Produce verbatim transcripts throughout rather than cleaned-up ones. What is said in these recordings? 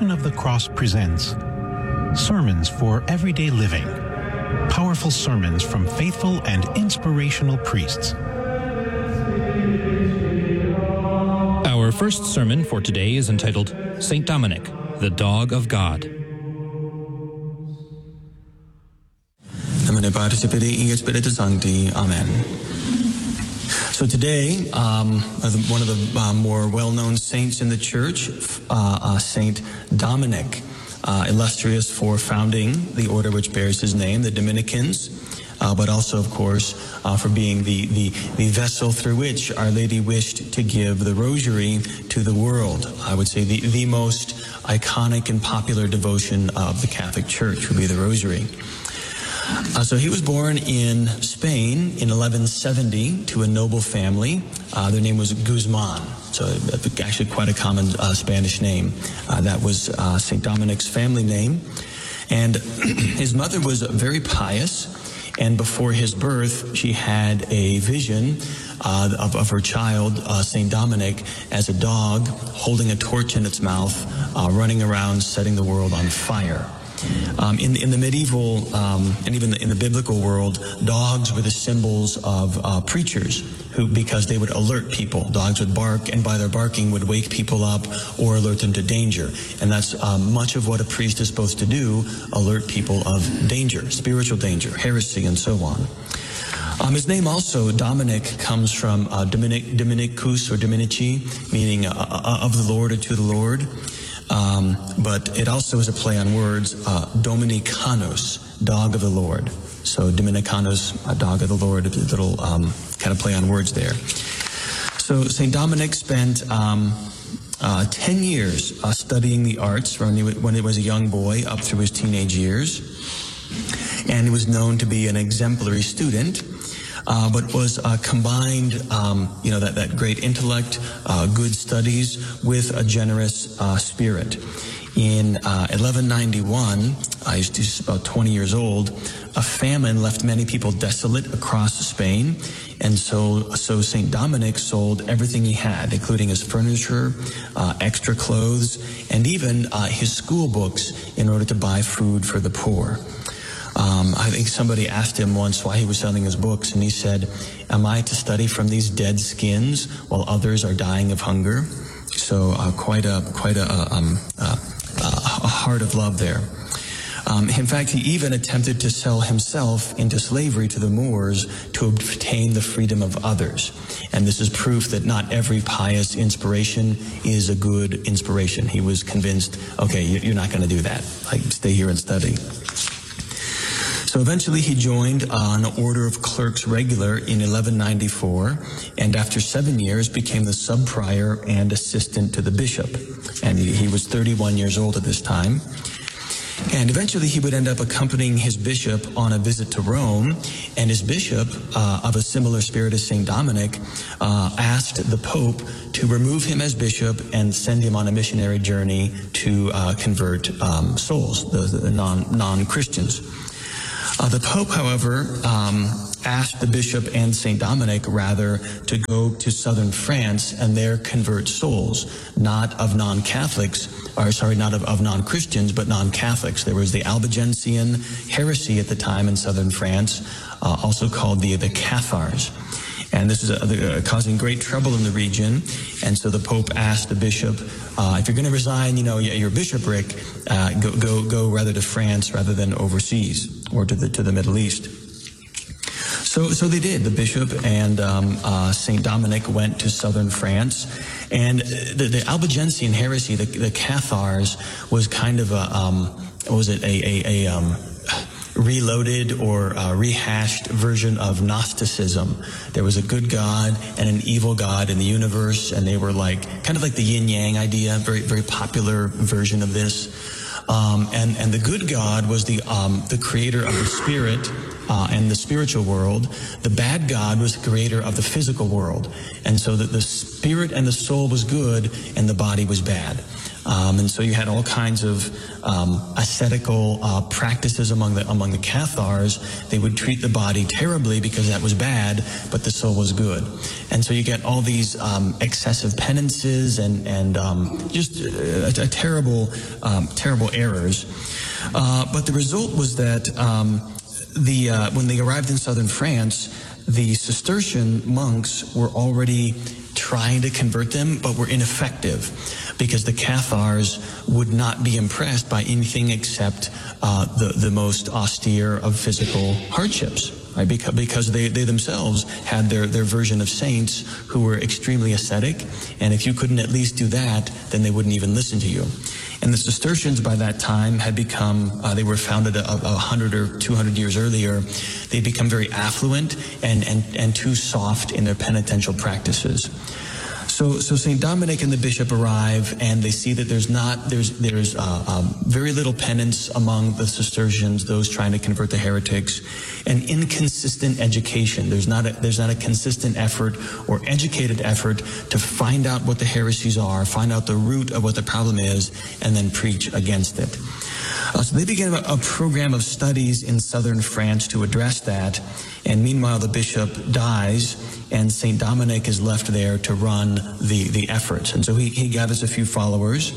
Passion of the Cross presents Sermons for Everyday Living. Powerful sermons from faithful and inspirational priests. Our first sermon for today is entitled Saint Dominic, the Dog of God. Namine Patris et Filii et Spiritus Sancti. Amen. So today, um, one of the uh, more well-known saints in the church, uh, uh, Saint Dominic, uh, illustrious for founding the order which bears his name, the Dominicans, uh, but also, of course, uh, for being the, the, the vessel through which Our Lady wished to give the rosary to the world. I would say the, the most iconic and popular devotion of the Catholic Church would be the rosary. Uh, so he was born in Spain in eleven seventy to a noble family. Uh, their name was Guzman, so actually quite a common uh, Spanish name. Uh, that was uh, Saint Dominic's family name. And his mother was very pious, and before his birth, she had a vision uh, of, of her child, uh, Saint Dominic, as a dog holding a torch in its mouth, uh, running around setting the world on fire. Um, in, in the medieval um, and even in the biblical world, dogs were the symbols of uh, preachers who, because they would alert people. Dogs would bark, and by their barking would wake people up or alert them to danger. And that's um, much of what a priest is supposed to do, alert people of danger, spiritual danger, heresy, and so on. Um, his name also, Dominic, comes from uh, Dominic, Dominicus or Dominici, meaning uh, uh, of the Lord or to the Lord. Um, but it also is a play on words, uh, Dominicanus, dog of the Lord. So Dominicanus, a dog of the Lord, a little um, kind of play on words there. So Saint Dominic spent um, uh, ten years uh, studying the arts when he, when he was a young boy up through his teenage years. And he was known to be an exemplary student. Uh, but was uh, combined, um, you know, that, that great intellect, uh, good studies, with a generous uh, spirit. In uh, eleven ninety-one, uh, he was about twenty years old, a famine left many people desolate across Spain, and so so Saint Dominic sold everything he had, including his furniture, uh, extra clothes, and even uh, his school books in order to buy food for the poor. Um, I think somebody asked him once why he was selling his books, and he said, "Am I to study from these dead skins while others are dying of hunger?" So uh, quite a quite a, um, uh, a heart of love there. Um, in fact, he even attempted to sell himself into slavery to the Moors to obtain the freedom of others. And this is proof that not every pious inspiration is a good inspiration. He was convinced, okay, you're not going to do that. Like, stay here and study. So eventually he joined uh, an order of clerks regular in eleven ninety-four, and after seven years became the sub-prior and assistant to the bishop. And he, he was thirty-one years old at this time. And eventually he would end up accompanying his bishop on a visit to Rome, and his bishop, uh, of a similar spirit as Saint Dominic, uh, asked the Pope to remove him as bishop and send him on a missionary journey to uh, convert um, souls, the, the non, non-Christians. Uh, the Pope, however, um, asked the bishop and Saint Dominic, rather, to go to southern France and there convert souls, not of non-Catholics, or sorry, not of, of non-Christians, but non-Catholics. There was the Albigensian heresy at the time in southern France, uh, also called the, the Cathars. And this is a, a, causing great trouble in the region. And so the Pope asked the bishop, uh, if you're going to resign, you know, your bishopric, uh, go, go, go rather to France rather than overseas or to the, to the Middle East. So, so they did. The bishop and um, uh, Saint Dominic went to southern France. And the, the Albigensian heresy, the, the Cathars, was kind of a, um, what was it, a, a, a um, reloaded or uh, rehashed version of Gnosticism. There was a good God and an evil God in the universe, and they were like, kind of like the yin-yang idea, very, very popular version of this. Um, and, and the good God was the, um, the creator of the spirit uh, and the spiritual world. The bad God was the creator of the physical world. And so that the spirit and the soul was good and the body was bad. Um, and so you had all kinds of um, ascetical uh, practices among the among the Cathars. They would treat the body terribly because that was bad, but the soul was good. And so you get all these um, excessive penances and and um, just a, a terrible um, terrible errors. Uh, but the result was that um, the uh, when they arrived in southern France, the Cistercian monks were already trying to convert them, but were ineffective because the Cathars would not be impressed by anything except uh, the, the most austere of physical hardships, right? Because, because they, they themselves had their, their version of saints who were extremely ascetic, and if you couldn't at least do that, then they wouldn't even listen to you. And the Cistercians by that time had become, uh, they were founded a, a hundred or two hundred years earlier. They'd become very affluent and, and, and too soft in their penitential practices. So, so Saint Dominic and the bishop arrive, and they see that there's not, there's, there's uh, um, very little penance among the Cistercians, those trying to convert the heretics, and inconsistent education. There's not a, there's not a consistent effort or educated effort to find out what the heresies are, find out the root of what the problem is, and then preach against it. Uh, so they began a, a program of studies in southern France to address that, and meanwhile the bishop dies, and Saint Dominic is left there to run the, the efforts. And so he, he gathers a few followers,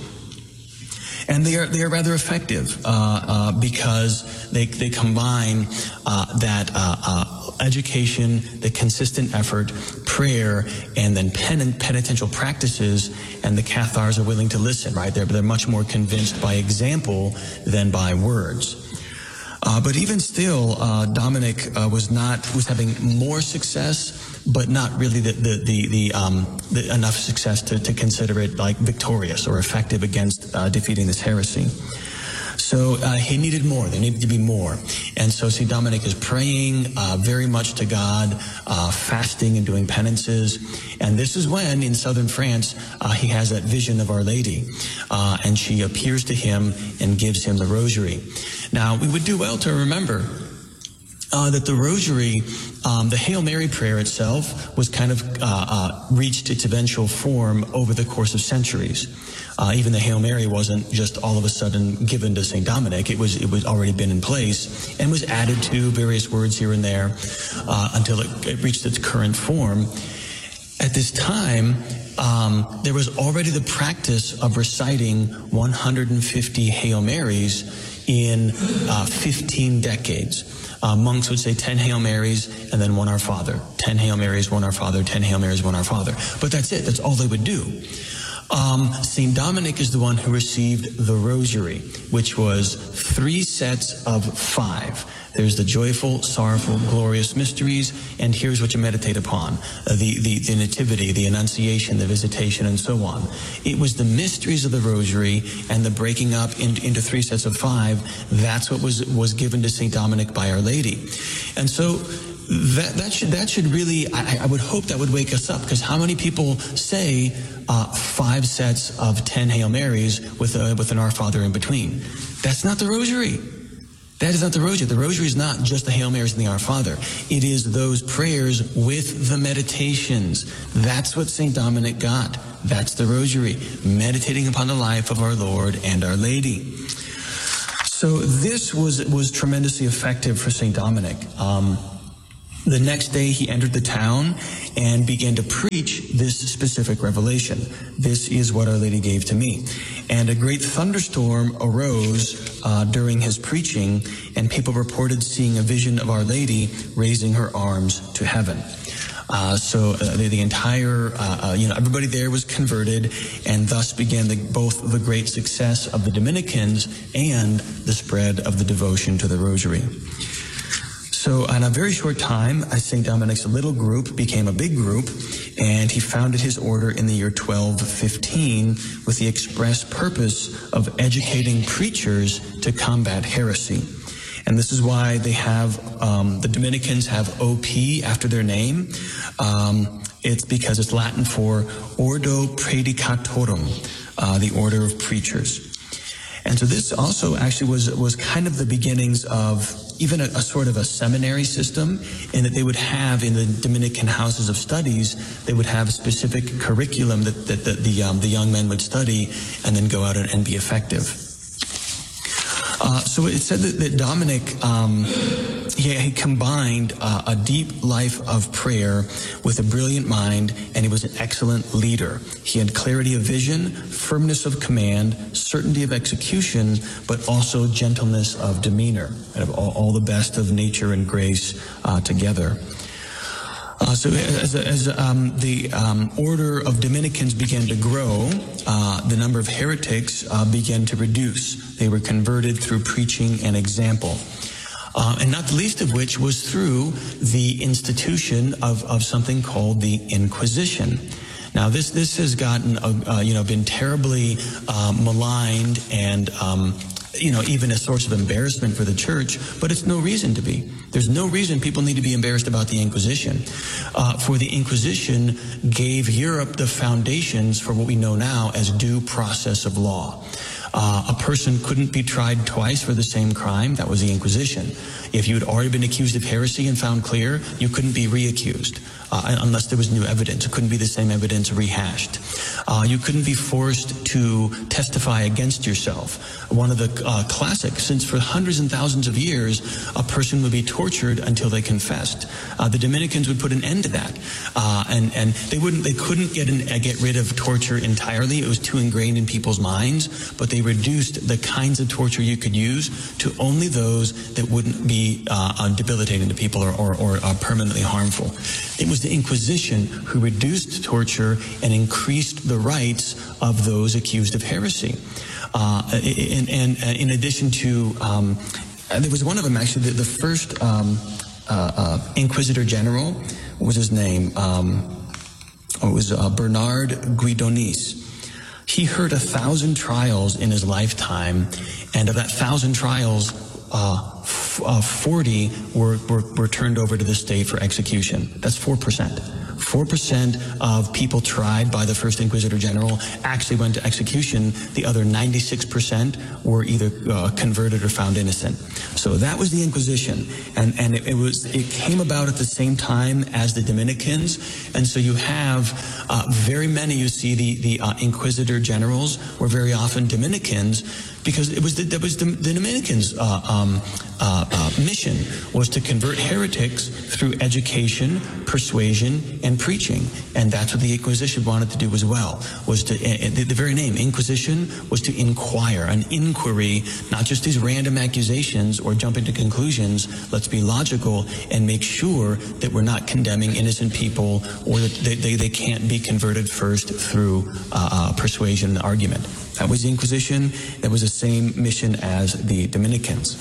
and they are they are rather effective uh, uh, because they they combine uh, that uh, uh, education, the consistent effort, prayer, and then pen- penitential practices. And the Cathars are willing to listen. Right? They're they're much more convinced by example than by words. Uh, but even still, uh, Dominic uh, was not was having more success, but not really the the the, the, um, the enough success to, to consider it like victorious or effective against uh, defeating this heresy. So uh, he needed more. There needed to be more. And so Saint Dominic is praying uh, very much to God, uh, fasting and doing penances. And this is when, in southern France, uh, he has that vision of Our Lady. Uh, and she appears to him and gives him the rosary. Now, we would do well to remember Uh, that the rosary, um, the Hail Mary prayer itself, was kind of uh, uh, reached its eventual form over the course of centuries. Uh, even the Hail Mary wasn't just all of a sudden given to Saint Dominic. It was it was already been in place and was added to various words here and there uh, until it, it reached its current form. At this time, um, there was already the practice of reciting one hundred fifty Hail Marys in uh, fifteen decades. Uh, monks would say ten Hail Marys and then one Our Father. ten Hail Marys, one Our Father, ten Hail Marys, one Our Father. But that's it. That's all they would do. Um, Saint Dominic is the one who received the rosary, which was three sets of five. There's the joyful, sorrowful, glorious mysteries, and here's what you meditate upon. Uh, the, the, the nativity, the annunciation, the visitation, and so on. It was the mysteries of the rosary and the breaking up in, into three sets of five. That's what was, was given to Saint Dominic by Our Lady. And so that, that should, that should really, I, I would hope that would wake us up, because how many people say uh, five sets of ten Hail Marys with, a, with an Our Father in between? That's not the rosary. That is not the rosary. The rosary is not just the Hail Marys and the Our Father. It is those prayers with the meditations. That's what Saint Dominic got. That's the rosary, meditating upon the life of our Lord and Our Lady. So this was was tremendously effective for Saint Dominic. Um, The next day he entered the town and began to preach this specific revelation. This is what Our Lady gave to me. And a great thunderstorm arose uh, during his preaching, and people reported seeing a vision of Our Lady raising her arms to heaven. Uh, so uh, the, the entire, uh, uh, you know, everybody there was converted, and thus began the, both the great success of the Dominicans and the spread of the devotion to the Rosary. So in a very short time, Saint Dominic's little group became a big group, and he founded his order in the year twelve fifteen with the express purpose of educating preachers to combat heresy. And this is why they have, um, the Dominicans have O P after their name. Um, it's because it's Latin for Ordo Predicatorum, uh, the order of preachers. And And so this also actually was was kind of the beginnings of even a, a sort of a seminary system, in that they would have in the Dominican houses of studies, they would have a specific curriculum that, that, that the um, the young men would study and then go out and, and be effective. Uh, so it said that, that Dominic, um, he, he combined uh, a deep life of prayer with a brilliant mind, and he was an excellent leader. He had clarity of vision, firmness of command, certainty of execution, but also gentleness of demeanor, and all, all the best of nature and grace uh, together. Uh, so as, as um, the um, order of Dominicans began to grow, uh, the number of heretics uh, began to reduce. They were converted through preaching and example. Uh, and not the least of which was through the institution of, of something called the Inquisition. Now, this this has gotten, uh, you know, been terribly uh, maligned and um, you know, even a source of embarrassment for the church, but it's no reason to be. There's no reason people need to be embarrassed about the Inquisition. Uh, for the Inquisition gave Europe the foundations for what we know now as due process of law. Uh, a person couldn't be tried twice for the same crime. That was the Inquisition. If you had already been accused of heresy and found clear, you couldn't be reaccused. Uh, unless there was new evidence. It couldn't be the same evidence rehashed. Uh, you couldn't be forced to testify against yourself. One of the uh, classics, since for hundreds and thousands of years, a person would be tortured until they confessed. Uh, the Dominicans would put an end to that, uh, and and they wouldn't, they couldn't get an, uh, get rid of torture entirely. It was too ingrained in people's minds. But they reduced the kinds of torture you could use to only those that wouldn't be uh, debilitating to people or or, or uh, permanently harmful. It was the Inquisition who reduced torture and increased the rights of those accused of heresy. Uh, and, and, and in addition to, um, there was one of them actually, the, the first um, uh, uh, Inquisitor General, what was his name? Um, it was uh, Bernard Guidonis. He heard a thousand trials in his lifetime, and of that thousand trials, uh, f- uh, forty were, were, were turned over to the state for execution. That's four percent. four percent of people tried by the first Inquisitor General actually went to execution. The other ninety-six percent were either uh, converted or found innocent. So that was the Inquisition. And, and it, it was, it came about at the same time as the Dominicans. And so you have uh, very many, you see the, the uh, Inquisitor Generals were very often Dominicans, because it was the, that was the, the Dominicans' uh, um, uh, uh, mission was to convert heretics through education, persuasion, and preaching, and that's what the Inquisition wanted to do as well. Was to uh, the, the very name Inquisition was to inquire, an inquiry, not just these random accusations or jumping to conclusions. Let's be logical and make sure that we're not condemning innocent people, or that they they, they can't be converted first through uh, uh, persuasion and argument. That was the Inquisition. That was the same mission as the Dominicans.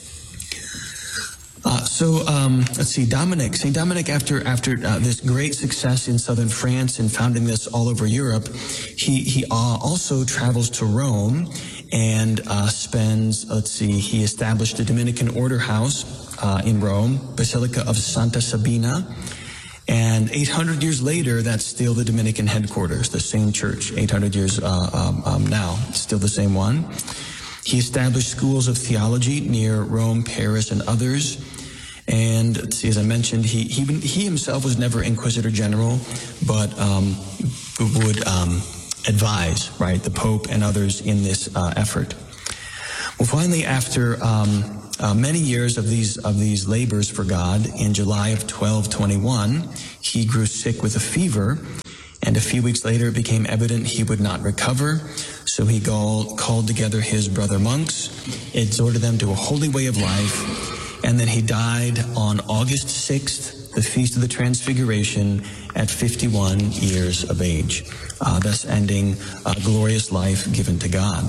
Uh, so um, let's see, Dominic. Saint Dominic, after after uh, this great success in southern France and founding this all over Europe, he he uh, also travels to Rome and uh, spends. Let's see, he established the Dominican Order House uh, in Rome, Basilica of Santa Sabina. And eight hundred years later, that's still the Dominican headquarters, the same church, eight hundred years uh, um, um, now, it's still the same one. He established schools of theology near Rome, Paris, and others. And let's see, as I mentioned, he he, he himself was never Inquisitor General, but um, would um, advise, right, the Pope and others in this uh, effort. Well, finally, after um, Uh, many years of these of these labors for God, in July of twelve twenty-one, he grew sick with a fever, and a few weeks later it became evident he would not recover. So he called, called together his brother monks, exhorted them to a holy way of life, and then he died on August sixth, the Feast of the Transfiguration, at fifty-one years of age, uh, thus ending a glorious life given to God.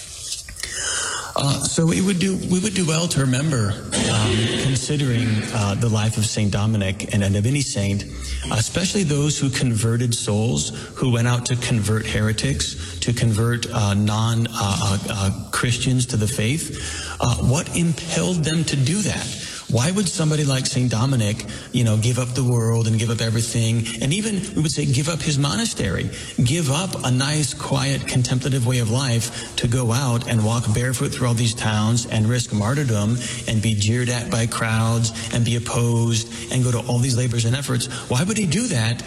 Uh, so we would do we would do well to remember, um, considering uh, the life of Saint Dominic and, and of any saint, especially those who converted souls, who went out to convert heretics, to convert uh, non-Christians uh, uh, to the faith. Uh, what impelled them to do that? Why would somebody like Saint Dominic, you know, give up the world and give up everything? And even, we would say, give up his monastery. Give up a nice, quiet, contemplative way of life to go out and walk barefoot through all these towns and risk martyrdom and be jeered at by crowds and be opposed and go to all these labors and efforts. Why would he do that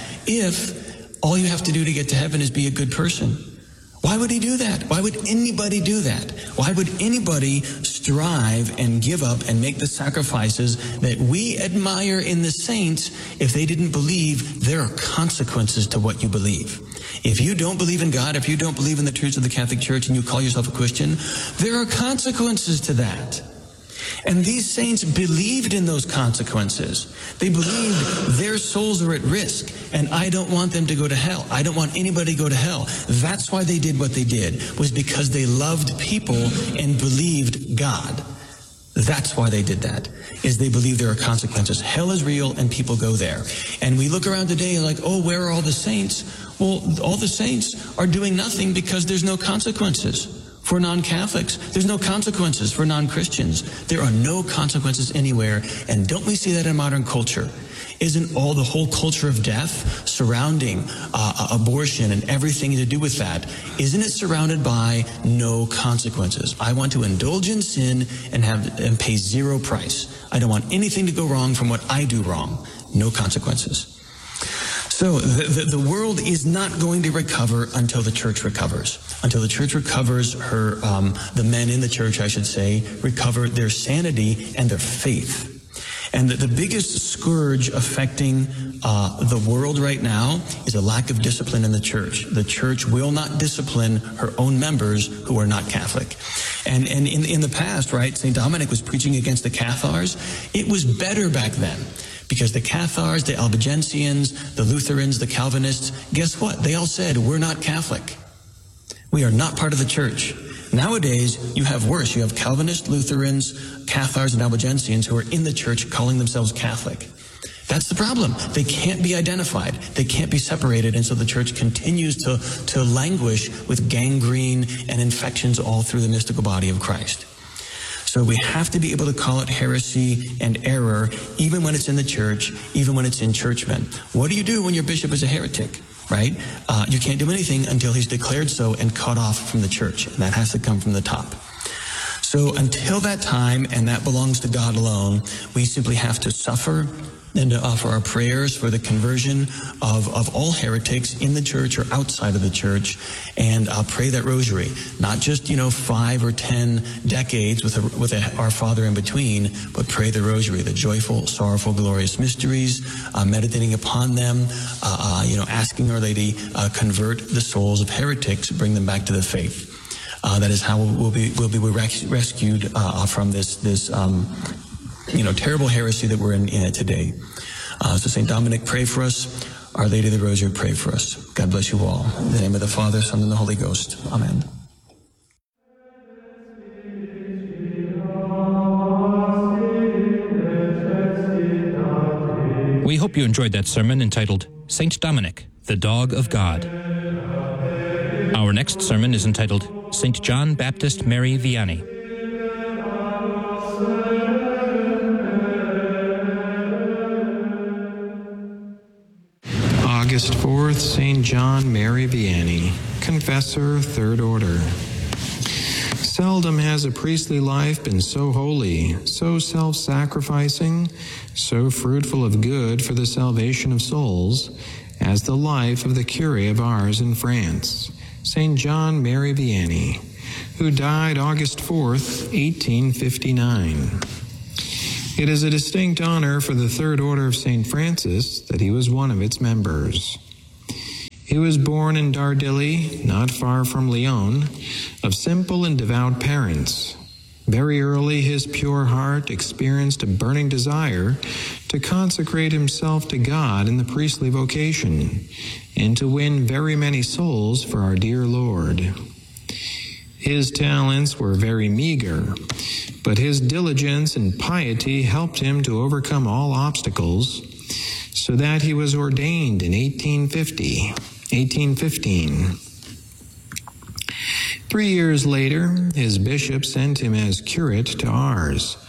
if all you have to do to get to heaven is be a good person? Why would he do that? Why would anybody do that? Why would anybody strive and give up and make the sacrifices that we admire in the saints if they didn't believe there are consequences to what you believe? If you don't believe in God, if you don't believe in the truths of the Catholic Church and you call yourself a Christian, there are consequences to that. And these saints believed in those consequences. They believed their souls are at risk, and I don't want them to go to hell. I don't want anybody to go to hell. That's why they did what they did, was because they loved people and believed God. That's why they did that, is they believe there are consequences. Hell is real, and people go there. And we look around today and like, oh, where are all the saints? Well, all the saints are doing nothing because there's no consequences. For non-Catholics, there's no consequences. For non-Christians, there are no consequences anywhere. And don't we see that in modern culture? Isn't all the whole culture of death surrounding uh, abortion and everything to do with that, isn't it surrounded by no consequences? I want to indulge in sin and have and pay zero price. I don't want anything to go wrong from what I do wrong. No consequences. So the, the, the world is not going to recover until the church recovers. Until the church recovers her, um, the men in the church, I should say, recover their sanity and their faith. And the, the biggest scourge affecting uh, the world right now is a lack of discipline in the church. The church will not discipline her own members who are not Catholic. And, and in, in the past, right, Saint Dominic was preaching against the Cathars. It was better back then. Because the Cathars, the Albigensians, the Lutherans, the Calvinists, guess what? They all said, we're not Catholic. We are not part of the church. Nowadays, you have worse. You have Calvinists, Lutherans, Cathars, and Albigensians who are in the church calling themselves Catholic. That's the problem. They can't be identified. They can't be separated. And so the church continues to, to languish with gangrene and infections all through the mystical body of Christ. So we have to be able to call it heresy and error, even when it's in the church, even when it's in churchmen. What do you do when your bishop is a heretic, right? Uh, you can't do anything until he's declared so and cut off from the church. And that has to come from the top. So until that time, and that belongs to God alone, we simply have to suffer and to offer our prayers for the conversion of, of all heretics in the church or outside of the church, and uh, pray that rosary. Not just, you know, five or ten decades with, a, with a Our Father in between, but pray the rosary, the joyful, sorrowful, glorious mysteries, uh, meditating upon them, uh, uh, you know, asking Our Lady, uh, convert the souls of heretics, bring them back to the faith. Uh, that is how we'll be, we'll be rescued uh, from this, this um, you know, terrible heresy that we're in, in it today. Uh, so Saint Dominic, pray for us. Our Lady of the Rosary, pray for us. God bless you all. In the name of the Father, Son, and the Holy Ghost. Amen. We hope you enjoyed that sermon entitled Saint Dominic, the Dog of God. Our next sermon is entitled Saint John Baptist Mary Vianney. August fourth, Saint John Mary Vianney, Confessor, Third Order. Seldom has a priestly life been so holy, so self-sacrificing, so fruitful of good for the salvation of souls, as the life of the curé of ours in France, Saint John Mary Vianney, who died August fourth, eighteen fifty-nine. It is a distinct honor for the Third Order of Saint Francis that he was one of its members. He was born in Dardilly, not far from Lyon, of simple and devout parents. Very early, his pure heart experienced a burning desire to consecrate himself to God in the priestly vocation and to win very many souls for our dear Lord. His talents were very meager, but his diligence and piety helped him to overcome all obstacles, so that he was ordained in eighteen fifty, eighteen fifteen. Three years later, his bishop sent him as curate to Ars,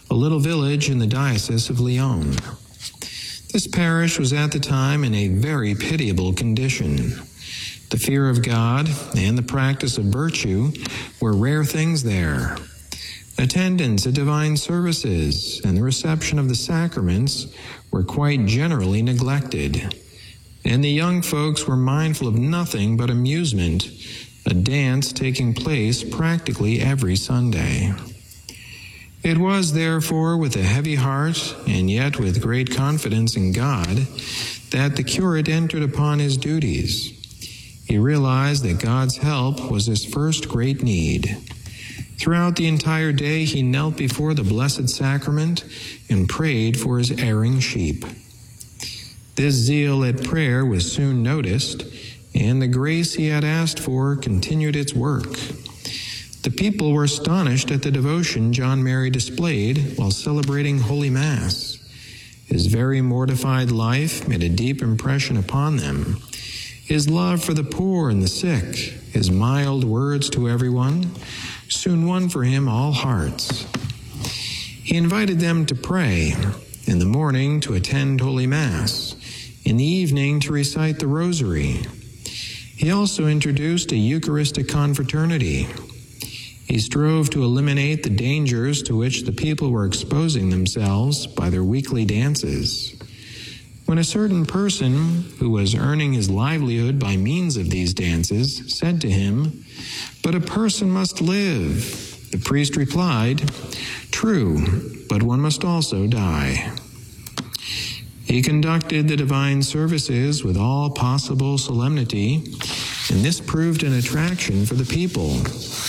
a little village in the Diocese of Lyon. This parish was at the time in a very pitiable condition. The fear of God and the practice of virtue were rare things there. Attendance at divine services and the reception of the sacraments were quite generally neglected, and the young folks were mindful of nothing but amusement, a dance taking place practically every Sunday. It was, therefore, with a heavy heart, and yet with great confidence in God, that the curate entered upon his duties. He realized that God's help was his first great need. Throughout the entire day, he knelt before the Blessed Sacrament and prayed for his erring sheep. This zeal at prayer was soon noticed, and the grace he had asked for continued its work. The people were astonished at the devotion John Mary displayed while celebrating Holy Mass. His very mortified life made a deep impression upon them. His love for the poor and the sick, his mild words to everyone, soon won for him all hearts. He invited them to pray, in the morning to attend Holy Mass, in the evening to recite the Rosary. He also introduced a Eucharistic confraternity. He strove to eliminate the dangers to which the people were exposing themselves by their weekly dances. When a certain person, who was earning his livelihood by means of these dances, said to him, "But a person must live," the priest replied, "True, but one must also die." He conducted the divine services with all possible solemnity, and this proved an attraction for the people.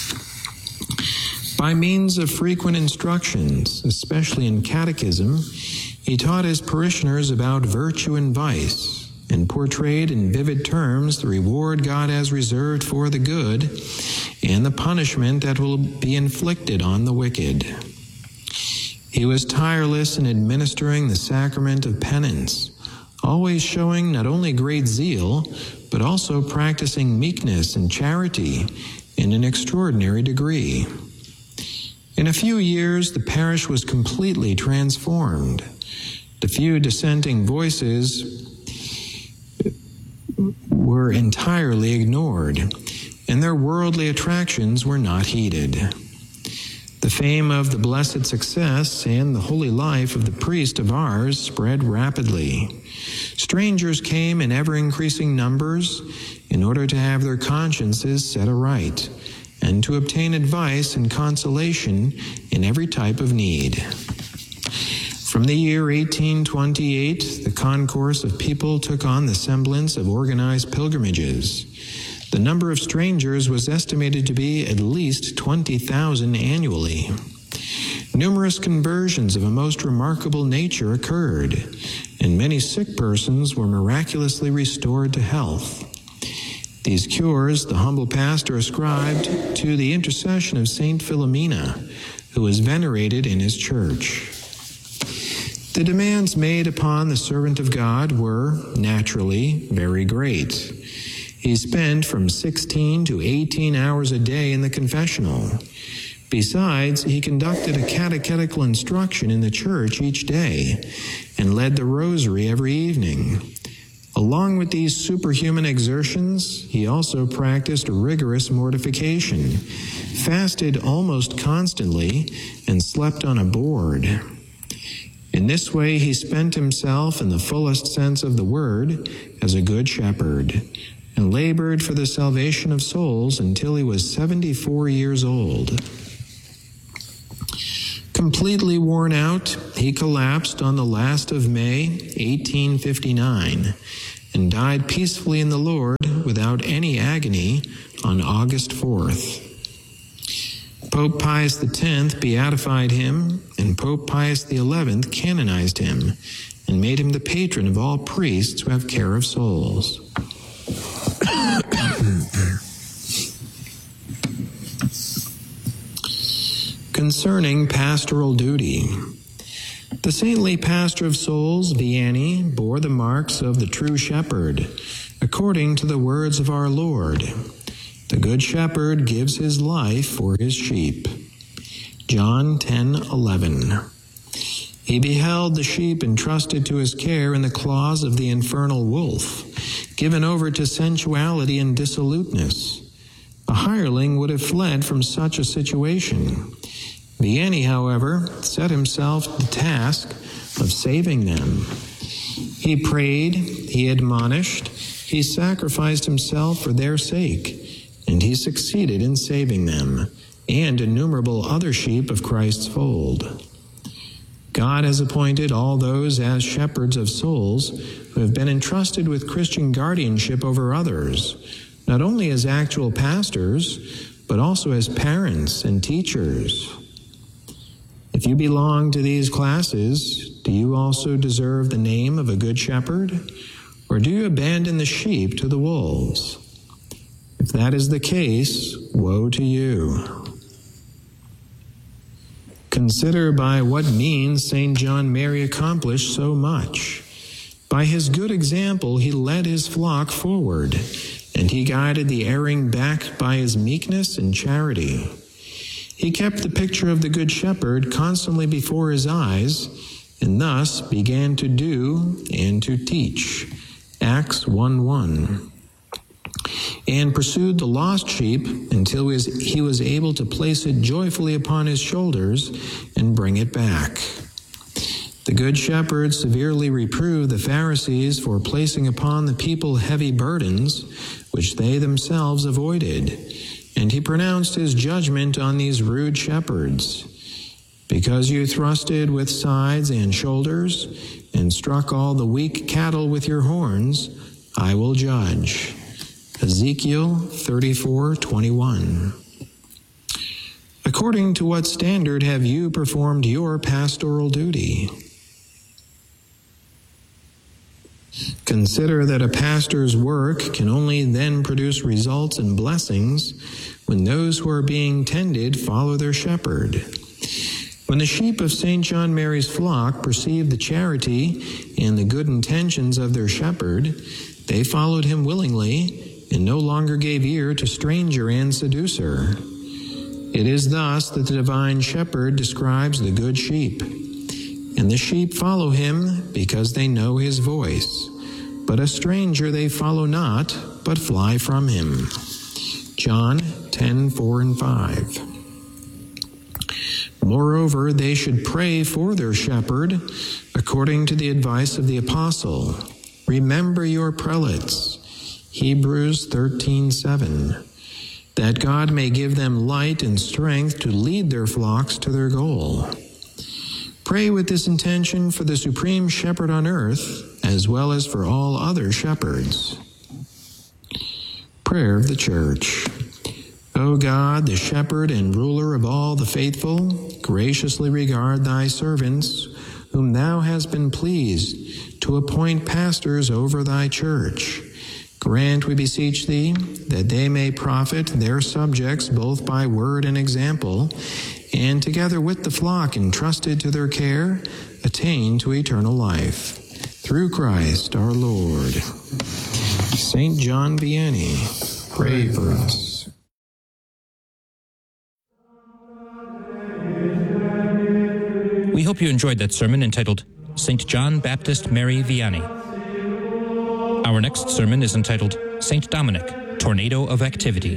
By means of frequent instructions, especially in catechism, he taught his parishioners about virtue and vice, and portrayed in vivid terms the reward God has reserved for the good and the punishment that will be inflicted on the wicked. He was tireless in administering the sacrament of penance, always showing not only great zeal, but also practicing meekness and charity in an extraordinary degree. In a few years, the parish was completely transformed. The few dissenting voices were entirely ignored, and their worldly attractions were not heeded. The fame of the blessed success and the holy life of the priest of ours spread rapidly. Strangers came in ever-increasing numbers in order to have their consciences set aright and to obtain advice and consolation in every type of need. From the year eighteen twenty-eight, the concourse of people took on the semblance of organized pilgrimages. The number of strangers was estimated to be at least twenty thousand annually. Numerous conversions of a most remarkable nature occurred, and many sick persons were miraculously restored to health. These cures the humble pastor ascribed to the intercession of Saint Philomena, who was venerated in his church. The demands made upon the servant of God were, naturally, very great. He spent from sixteen to eighteen hours a day in the confessional. Besides, he conducted a catechetical instruction in the church each day and led the rosary every evening. Along with these superhuman exertions, he also practiced rigorous mortification, fasted almost constantly, and slept on a board. In this way, he spent himself in the fullest sense of the word as a good shepherd, and labored for the salvation of souls until he was seventy-four years old. Completely worn out, he collapsed on the last of May, eighteen fifty-nine, and died peacefully in the Lord without any agony on August fourth. Pope Pius the tenth beatified him, and Pope Pius the eleventh canonized him and made him the patron of all priests who have care of souls. Concerning pastoral duty, the saintly pastor of souls, Vianney, bore the marks of the true shepherd, according to the words of our Lord. The good shepherd gives his life for his sheep. John ten eleven. He beheld the sheep entrusted to his care in the claws of the infernal wolf, given over to sensuality and dissoluteness. A hireling would have fled from such a situation. Vianney, however, set himself the task of saving them. He prayed, he admonished, he sacrificed himself for their sake, and he succeeded in saving them and innumerable other sheep of Christ's fold. God has appointed all those as shepherds of souls who have been entrusted with Christian guardianship over others, not only as actual pastors, but also as parents and teachers. If you belong to these classes, do you also deserve the name of a good shepherd, or do you abandon the sheep to the wolves? If that is the case, woe to you. Consider by what means Saint John Mary accomplished so much. By his good example, he led his flock forward, and he guided the erring back by his meekness and charity. He kept the picture of the Good Shepherd constantly before his eyes, and thus began to do and to teach. Acts one one. And pursued the lost sheep until he was able to place it joyfully upon his shoulders and bring it back. The Good Shepherd severely reproved the Pharisees for placing upon the people heavy burdens, which they themselves avoided, and he pronounced his judgment on these rude shepherds. Because you thrusted with sides and shoulders, and struck all the weak cattle with your horns, I will judge. Ezekiel thirty-four twenty-one. According to what standard have you performed your pastoral duty? Consider that a pastor's work can only then produce results and blessings when those who are being tended follow their shepherd. When the sheep of Saint John Mary's flock perceived the charity and the good intentions of their shepherd, they followed him willingly and no longer gave ear to stranger and seducer. It is thus that the divine shepherd describes the good sheep. And the sheep follow him because they know his voice. But a stranger they follow not, but fly from him. John ten four and five. Moreover, they should pray for their shepherd, according to the advice of the apostle. Remember your prelates. Hebrews thirteen seven, that God may give them light and strength to lead their flocks to their goal. Pray with this intention for the supreme shepherd on earth, as well as for all other shepherds. Prayer of the Church. O God, the shepherd and ruler of all the faithful, graciously regard thy servants, whom thou hast been pleased to appoint pastors over thy church. Grant, we beseech thee, that they may profit their subjects both by word and example, and together with the flock entrusted to their care, attain to eternal life. Through Christ our Lord. Saint John Vianney, pray for us. We hope you enjoyed that sermon entitled Saint John Baptist Mary Vianney. Our next sermon is entitled Saint Dominic, Tornado of Activity.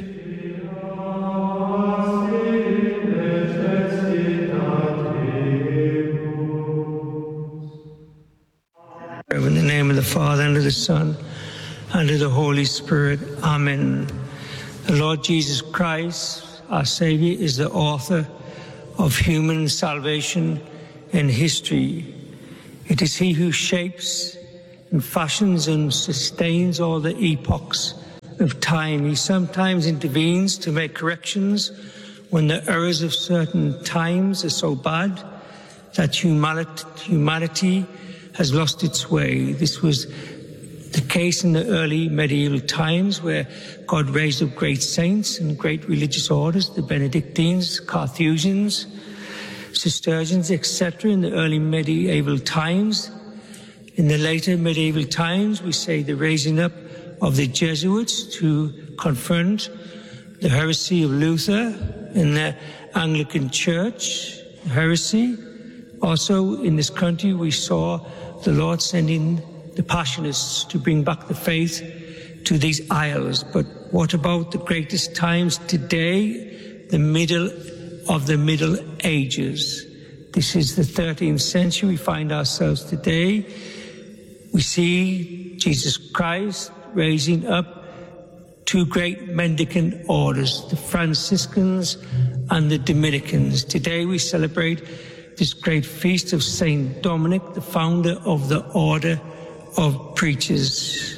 In the name of the Father, and of the Son, and of the Holy Spirit. Amen. The Lord Jesus Christ, our Savior, is the author of human salvation in history. It is he who shapes and fashions and sustains all the epochs of time. He sometimes intervenes to make corrections when the errors of certain times are so bad that humanity, humanity has lost its way. This was the case in the early medieval times, where God raised up great saints and great religious orders, the Benedictines, Carthusians, Cistercians, et cetera, in the early medieval times. In the later medieval times, we say the raising up of the Jesuits to confront the heresy of Luther in the Anglican Church, heresy, Also, in this country, we saw the Lord sending the Passionists to bring back the faith to these isles. But what about the greatest times today, the middle of the Middle Ages? This is the thirteenth century. We find ourselves today. We see Jesus Christ raising up two great mendicant orders, the Franciscans and the Dominicans. Today we celebrate this great feast of Saint Dominic, the founder of the Order of Preachers.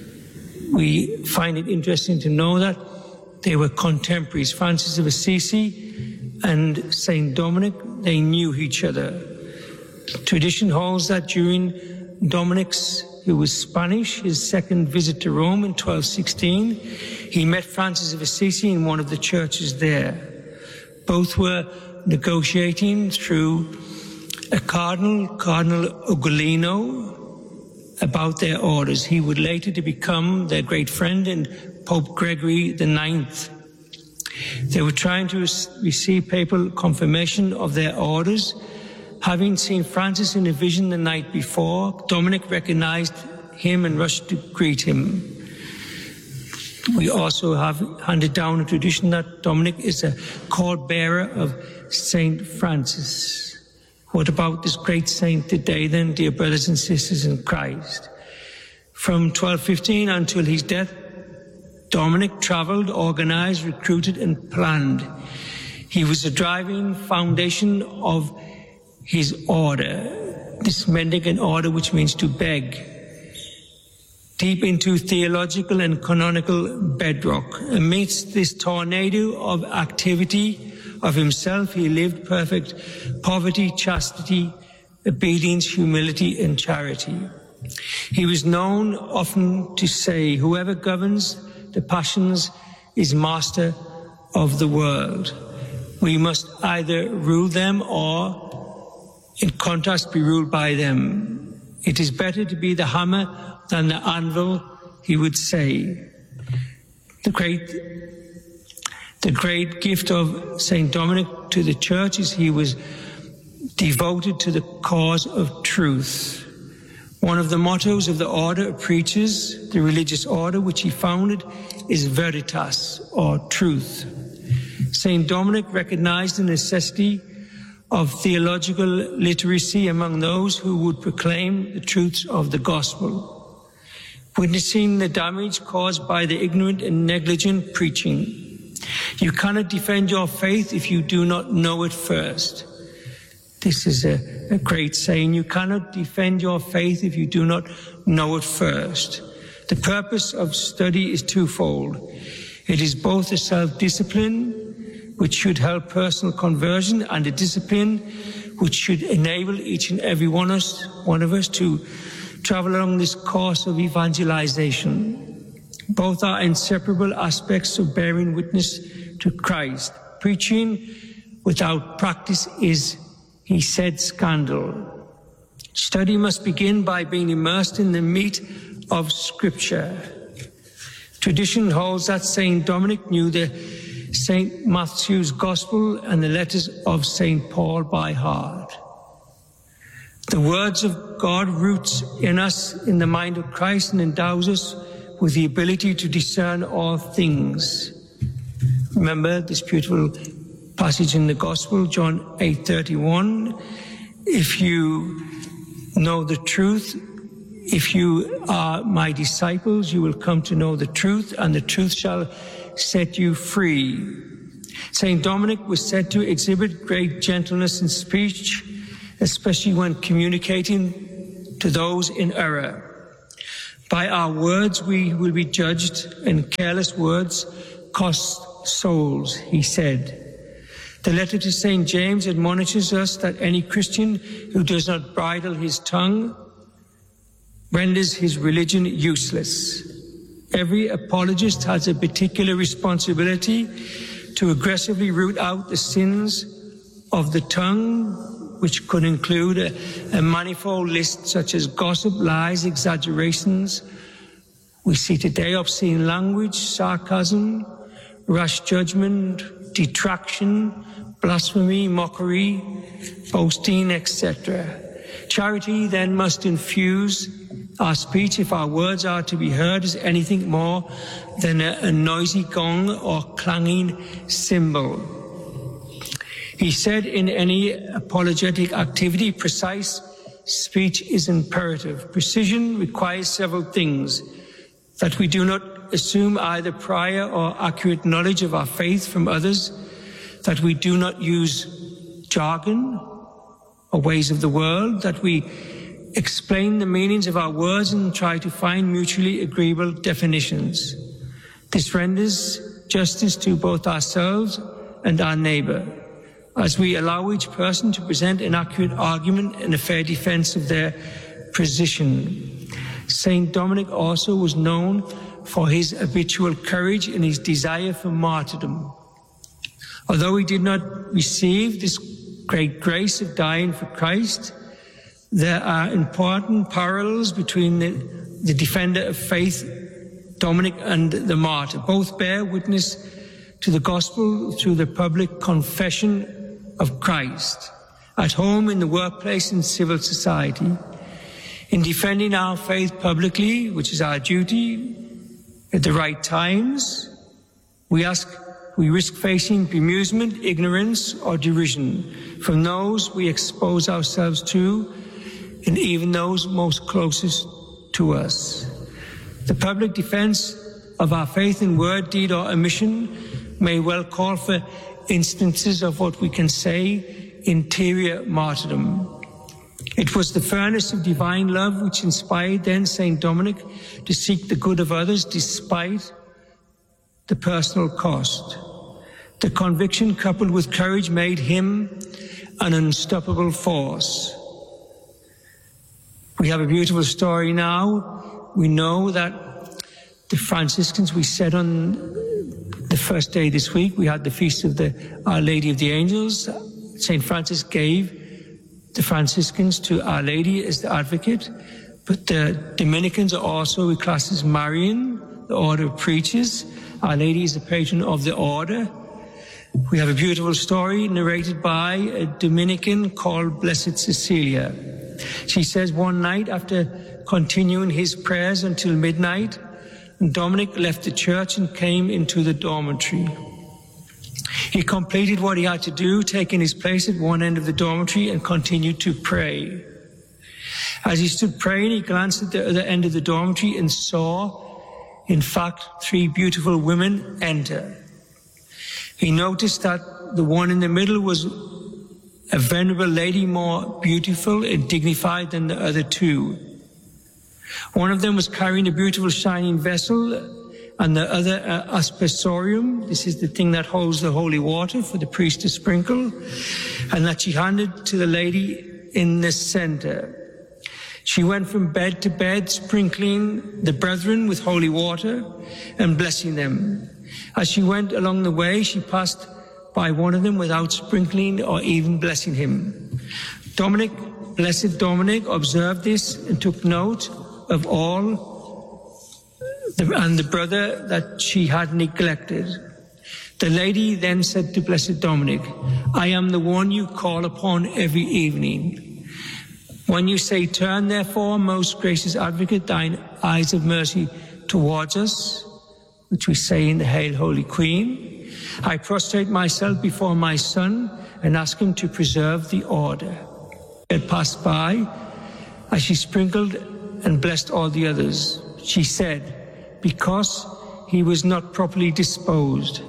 We find it interesting to know that they were contemporaries. Francis of Assisi and Saint Dominic, they knew each other. Tradition holds that during Dominic's, who was Spanish, his second visit to Rome in twelve sixteen, he met Francis of Assisi in one of the churches there. Both were negotiating through a cardinal, Cardinal Ugolino, about their orders. He would later to become their great friend and Pope Gregory the Ninth. They were trying to receive papal confirmation of their orders. Having seen Francis in a vision the night before, Dominic recognized him and rushed to greet him. We also have handed down a tradition that Dominic is a cord-bearer of Saint Francis. What about this great saint today then, dear brothers and sisters in Christ? From twelve fifteen until his death, Dominic traveled, organized, recruited, and planned. He was the driving foundation of his order, this mendicant order, which means to beg, deep into theological and canonical bedrock. Amidst this tornado of activity of himself, he lived perfect poverty, chastity, obedience, humility, and charity. He was known often to say, whoever governs the passions is master of the world. We must either rule them or, in contrast, be ruled by them. It is better to be the hammer than the anvil, he would say. The great, the great gift of Saint Dominic to the church is he was devoted to the cause of truth. One of the mottos of the Order of Preachers, the religious order which he founded, is Veritas, or truth. Saint Dominic recognized the necessity of theological literacy among those who would proclaim the truths of the gospel, witnessing the damage caused by the ignorant and negligent preaching. You cannot defend your faith if you do not know it first. This is a, a great saying. You cannot defend your faith if you do not know it first. The purpose of study is twofold. It is both a self-discipline, which should help personal conversion, and a discipline which should enable each and every one of us, one of us to travel along this course of evangelization. Both are inseparable aspects of bearing witness to Christ. Preaching without practice is, he said, scandal. Study must begin by being immersed in the meat of Scripture. Tradition holds that Saint Dominic knew the Saint Matthew's Gospel and the letters of Saint Paul by heart. The words of God roots in us in the mind of Christ and endows us with the ability to discern all things. Remember this beautiful passage in the Gospel, John eight thirty-one. If you know the truth, if you are my disciples, you will come to know the truth, and the truth shall set you free. Saint Dominic was said to exhibit great gentleness in speech, especially when communicating to those in error. By our words we will be judged, and careless words cost souls, he said. The letter to Saint James admonishes us that any Christian who does not bridle his tongue renders his religion useless. Every apologist has a particular responsibility to aggressively root out the sins of the tongue, which could include a, a manifold list such as gossip, lies, exaggerations. We see today obscene language, sarcasm, rash judgment, detraction, blasphemy, mockery, boasting, et cetera. Charity then must infuse our speech if our words are to be heard as anything more than a, a noisy gong or clanging cymbal. He said in any apologetic activity, precise speech is imperative. Precision requires several things: that we do not assume either prior or accurate knowledge of our faith from others, that we do not use jargon or ways of the world, that we explain the meanings of our words and try to find mutually agreeable definitions. This renders justice to both ourselves and our neighbor, as we allow each person to present an accurate argument and a fair defense of their position. Saint Dominic also was known for his habitual courage and his desire for martyrdom. Although he did not receive this great grace of dying for Christ, there are important parallels between the, the defender of faith, Dominic, and the martyr. Both bear witness to the gospel through the public confession of Christ, at home, in the workplace, in civil society. In defending our faith publicly, which is our duty, at the right times, we ask, we risk facing bemusement, ignorance, or derision from those we expose ourselves to, and even those most closest to us. The public defense of our faith in word, deed, or omission may well call for instances of what we can say interior martyrdom. It was the furnace of divine love which inspired then Saint Dominic to seek the good of others despite the personal cost. The conviction coupled with courage made him an unstoppable force. We have a beautiful story now. We know that the Franciscans, we said on the first day this week, we had the feast of the Our Lady of the Angels. Saint Francis gave the Franciscans to Our Lady as the advocate, but the Dominicans are also classed as Marian, the order of preachers. Our Lady is the patron of the order. We have a beautiful story narrated by a Dominican called Blessed Cecilia. She says one night, after continuing his prayers until midnight, Dominic left the church and came into the dormitory. He completed what he had to do, taking his place at one end of the dormitory, and continued to pray. As he stood praying, he glanced at the other end of the dormitory and saw, in fact, three beautiful women enter. He noticed that the one in the middle was a venerable lady, more beautiful and dignified than the other two. One of them was carrying a beautiful shining vessel, and the other uh, aspersorium. This is the thing that holds the holy water for the priest to sprinkle, and that she handed to the lady in the center. She went from bed to bed, sprinkling the brethren with holy water and blessing them. As she went along the way, she passed by one of them without sprinkling or even blessing him. Dominic, Blessed Dominic, observed this and took note of all the, and the brother that she had neglected. The lady then said to Blessed Dominic, "I am the one you call upon every evening. When you say, 'Turn therefore, most gracious advocate, thine eyes of mercy towards us,' which we say in the Hail, Holy Queen, I prostrate myself before my Son and ask him to preserve the order." It passed by as she sprinkled and blessed all the others. She said, "Because he was not properly disposed."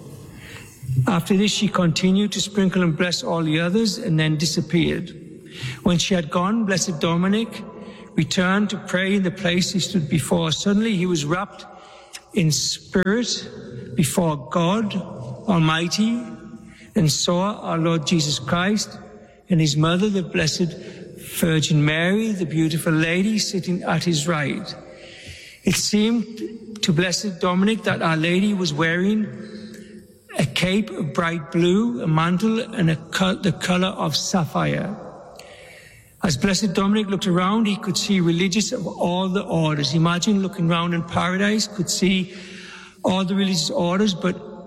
After this, she continued to sprinkle and bless all the others and then disappeared. When she had gone, Blessed Dominic returned to pray in the place he stood before. Suddenly he was wrapped in spirit before God Almighty and saw our Lord Jesus Christ and his mother, the Blessed Virgin Mary, the beautiful lady, sitting at his right. It seemed to Blessed Dominic that Our Lady was wearing a cape of bright blue, a mantle, and a co- the color of sapphire. As Blessed Dominic looked around, he could see religious of all the orders. Imagine looking around in paradise, could see all the religious orders, but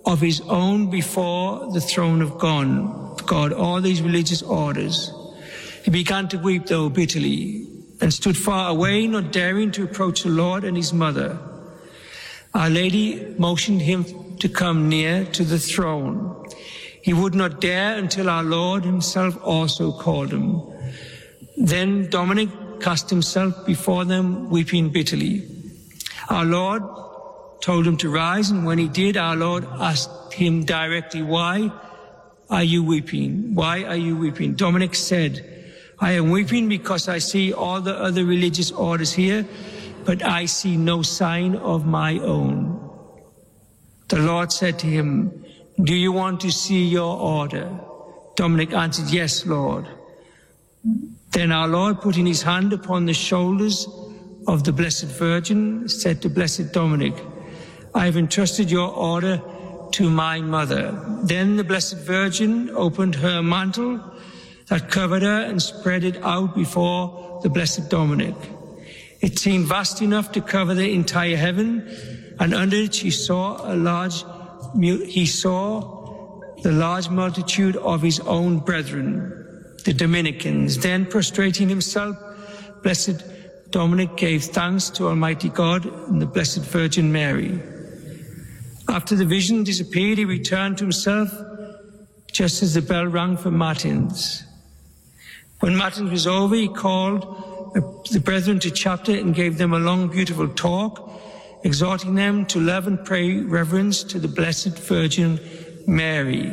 of his own before the throne of God, God, all these religious orders. He began to weep, though, bitterly, and stood far away, not daring to approach the Lord and his mother. Our Lady motioned him to come near to the throne. He would not dare until our Lord himself also called him. Then Dominic cast himself before them, weeping bitterly. Our Lord told him to rise, and when he did, our Lord asked him directly, "Why are you weeping? Why are you weeping?" Dominic said, "I am weeping because I see all the other religious orders here, but I see no sign of my own." The Lord said to him, "Do you want to see your order?" Dominic answered, "Yes, Lord." Then our Lord, putting his hand upon the shoulders of the Blessed Virgin, said to Blessed Dominic, "I have entrusted your order to my mother." Then the Blessed Virgin opened her mantle that covered her and spread it out before the Blessed Dominic. It seemed vast enough to cover the entire heaven, and under it she saw a large, he saw the large multitude of his own brethren, the Dominicans. Then, prostrating himself, Blessed Dominic gave thanks to Almighty God and the Blessed Virgin Mary. After the vision disappeared, he returned to himself just as the bell rang for Matins. When Matins was over, he called the brethren to chapter and gave them a long, beautiful talk, exhorting them to love and pay reverence to the Blessed Virgin Mary.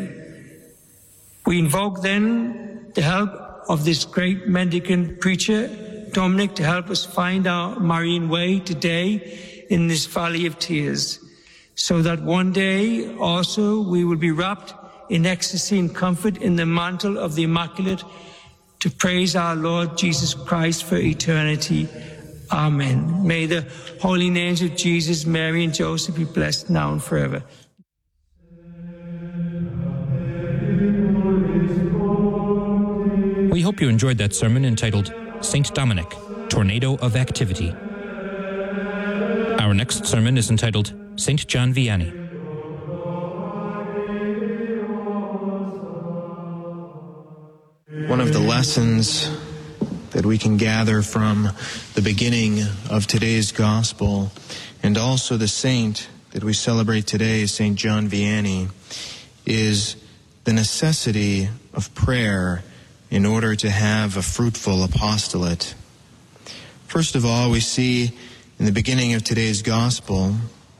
We invoke then the help of this great mendicant preacher, Dominic, to help us find our Marian way today in this valley of tears, so that one day also we will be wrapped in ecstasy and comfort in the mantle of the Immaculate to praise our Lord Jesus Christ for eternity. Amen. May the holy names of Jesus, Mary, and Joseph be blessed now and forever. We hope you enjoyed that sermon entitled Saint Dominic, Tornado of Activity. Our next sermon is entitled Saint John Vianney. One of the lessons that we can gather from the beginning of today's gospel, and also the saint that we celebrate today, Saint John Vianney, is the necessity of prayer in order to have a fruitful apostolate. First of all, we see in the beginning of today's gospel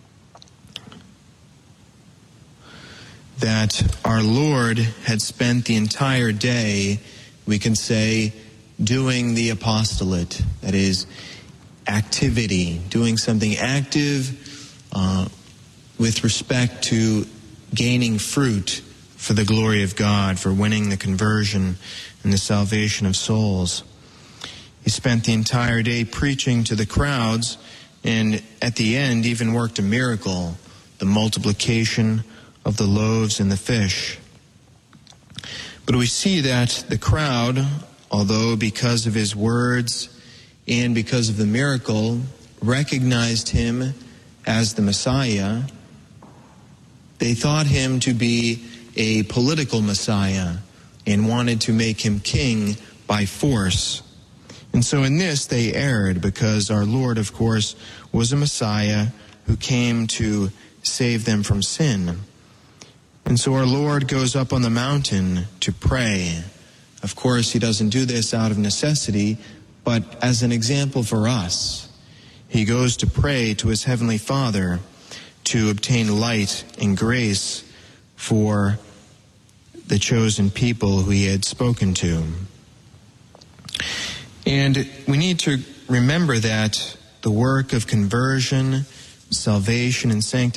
that our Lord had spent the entire day, we can say, doing the apostolate, that is, activity, doing something active uh, with respect to gaining fruit for the glory of God, for winning the conversion and the salvation of souls. He spent the entire day preaching to the crowds, and at the end even worked a miracle, the multiplication of the loaves and the fish. But we see that the crowd, although because of his words and because of the miracle, recognized him as the Messiah, they thought him to be a political Messiah and wanted to make him king by force. And so in this they erred, because our Lord, of course, was a Messiah who came to save them from sin. And so our Lord goes up on the mountain to pray. Of course, he doesn't do this out of necessity, but as an example for us. He goes to pray to his heavenly Father to obtain light and grace for the chosen people who he had spoken to. And we need to remember that the work of conversion, salvation, and sanctification